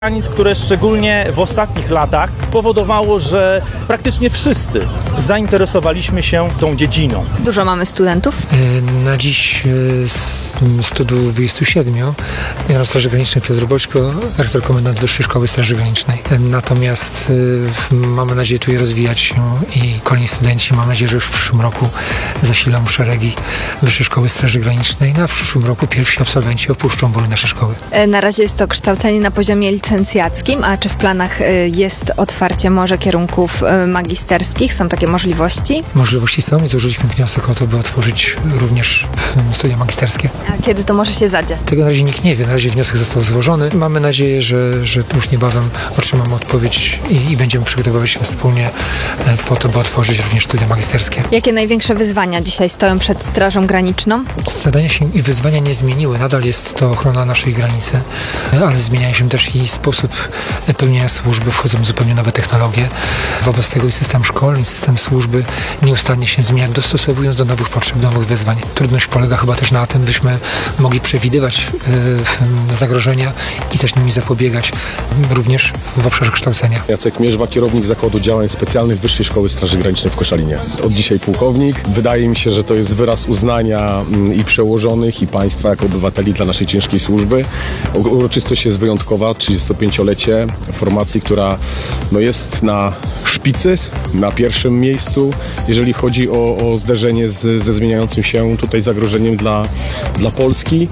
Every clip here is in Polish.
granic, które szczególnie w ostatnich latach powodowało, że praktycznie wszyscy zainteresowaliśmy się tą dziedziną. Dużo mamy studentów? Na dziś 127. Generał Straży Granicznej Piotr Boćko, rektor komendant Wyższej Szkoły Straży Granicznej. Natomiast mamy nadzieję tutaj rozwijać się i kolejni studenci, mam nadzieję, że już w przyszłym roku zasilą szeregi Wyższej Szkoły Straży Granicznej. No a w przyszłym roku pierwsi absolwenci opuszczą mury naszej szkoły. Na razie jest to kształcenie na poziomie licencjackim, a czy w planach jest otwarcie może kierunków magisterskich? Są takie możliwości? Możliwości są i złożyliśmy wniosek o to, by otworzyć również studia magisterskie. A kiedy to może się zadziać? Tego na razie nikt nie wie, na razie wniosek został złożony. Mamy nadzieję, że już niebawem otrzymamy odpowiedź i będziemy przygotowywać się wspólnie po to, by otworzyć również studia magisterskie. Jakie największe wyzwania dzisiaj stoją przed Strażą Graniczną? Zadania się i wyzwania nie zmieniły. Nadal jest to ochrona naszej granicy, ale zmienia się też i sposób pełnienia służby. Wchodzą zupełnie nowe technologie. Wobec tego i system szkolny, i system służby nieustannie się zmienia, dostosowując do nowych potrzeb, nowych wyzwań. Trudność polega chyba też na tym, byśmy mogli przewidywać zagrożenia i też nimi zapobiegać, również w obszarze kształcenia. Jacek Mierzwa, kierownik Zakładu Działań Specjalnych Wyższej Szkoły Straży Granicznej w Koszalinie. Od dzisiaj pułkownik. Wydaje mi się, że to jest wyraz uznania i przełożonych, i państwa jako obywateli dla naszej ciężkiej służby. Uroczystość jest wyjątkowa, 35-lecie formacji, która jest na szpicy, na pierwszym miejscu, jeżeli chodzi o zderzenie ze zmieniającym się tutaj zagrożeniem dla Polski.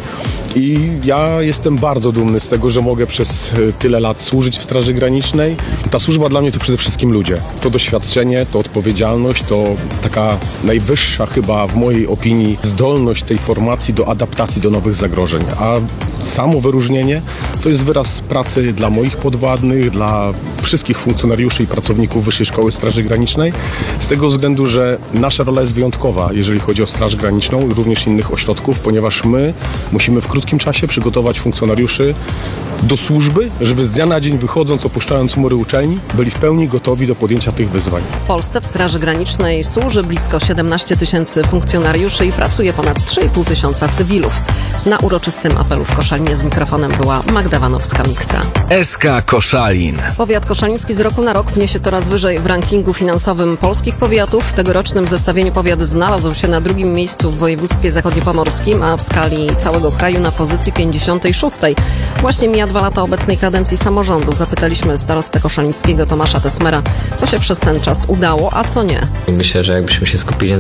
I ja jestem bardzo dumny z tego, że mogę przez tyle lat służyć w Straży Granicznej. Ta służba dla mnie to przede wszystkim ludzie. To doświadczenie, to odpowiedzialność, to taka najwyższa chyba w mojej opinii zdolność tej formacji do adaptacji do nowych zagrożeń. A samo wyróżnienie to jest wyraz pracy dla moich podwładnych, dla wszystkich funkcjonariuszy i pracowników Wyższej Szkoły Straży Granicznej. Z tego względu, że nasza rola jest wyjątkowa, jeżeli chodzi o Straż Graniczną i również innych ośrodków, ponieważ my musimy w krótkim czasie przygotować funkcjonariuszy do służby, żeby z dnia na dzień wychodząc, opuszczając mury uczelni, byli w pełni gotowi do podjęcia tych wyzwań. W Polsce w Straży Granicznej służy blisko 17 000 funkcjonariuszy i pracuje ponad 3,5 tysiąca cywilów. Na uroczystym apelu w Koszalinie z mikrofonem była Magda Wanowska-Miksa. SK Koszalin. Powiat koszaliński z roku na rok pnie się coraz wyżej w rankingu finansowym polskich powiatów. W tegorocznym zestawieniu powiat znalazł się na drugim miejscu w województwie zachodniopomorskim, a w skali całego kraju na pozycji 56. Właśnie mija 2 lata obecnej kadencji samorządu. Zapytaliśmy starostę koszalińskiego Tomasza Tesmera, co się przez ten czas udało, a co nie. Myślę, że jakbyśmy się skupili